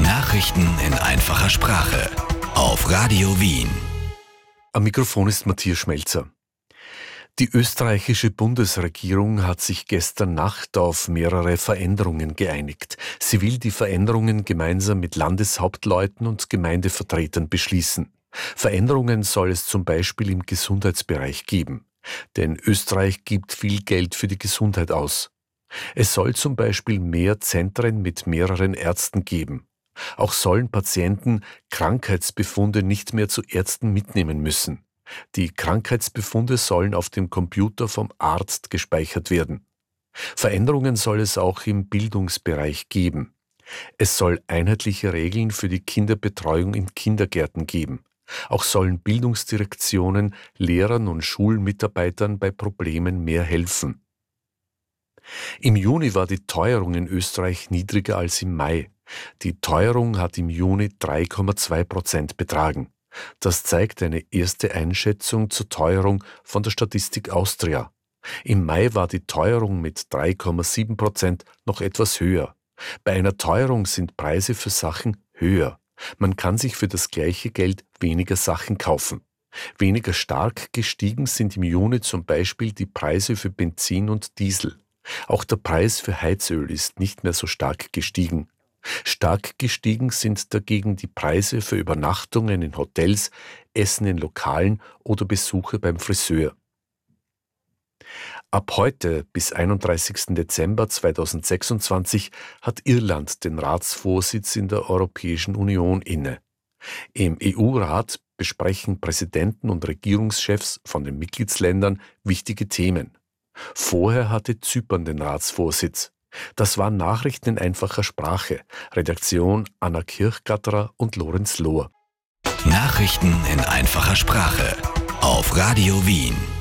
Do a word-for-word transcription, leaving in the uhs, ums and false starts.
Nachrichten in einfacher Sprache auf Radio Wien. Am Mikrofon ist Matthias Schmelzer. Die österreichische Bundesregierung hat sich gestern Nacht auf mehrere Veränderungen geeinigt. Sie will die Veränderungen gemeinsam mit Landeshauptleuten und Gemeindevertretern beschließen. Veränderungen soll es zum Beispiel im Gesundheitsbereich geben. Denn Österreich gibt viel Geld für die Gesundheit aus. Es soll zum Beispiel mehr Zentren mit mehreren Ärzten geben. Auch sollen Patienten Krankheitsbefunde nicht mehr zu Ärzten mitnehmen müssen. Die Krankheitsbefunde sollen auf dem Computer vom Arzt gespeichert werden. Veränderungen soll es auch im Bildungsbereich geben. Es soll einheitliche Regeln für die Kinderbetreuung in Kindergärten geben. Auch sollen Bildungsdirektionen Lehrern und Schulmitarbeitern bei Problemen mehr helfen. Im Juni war die Teuerung in Österreich niedriger als im Mai. Die Teuerung hat im Juni drei Komma zwei Prozent betragen. Das zeigt eine erste Einschätzung zur Teuerung von der Statistik Austria. Im Mai war die Teuerung mit drei Komma sieben Prozent noch etwas höher. Bei einer Teuerung sind Preise für Sachen höher. Man kann sich für das gleiche Geld weniger Sachen kaufen. Weniger stark gestiegen sind im Juni zum Beispiel die Preise für Benzin und Diesel. Auch der Preis für Heizöl ist nicht mehr so stark gestiegen. Stark gestiegen sind dagegen die Preise für Übernachtungen in Hotels, Essen in Lokalen oder Besuche beim Friseur. Ab heute bis einunddreißigsten Dezember zweitausendsechsundzwanzig hat Irland den Ratsvorsitz in der Europäischen Union inne. Im E U-Rat besprechen Präsidenten und Regierungschefs von den Mitgliedsländern wichtige Themen. Vorher hatte Zypern den Ratsvorsitz. Das waren Nachrichten in einfacher Sprache. Redaktion Anna Kirchgatterer und Lorenz Lohr. Nachrichten in einfacher Sprache auf Radio Wien.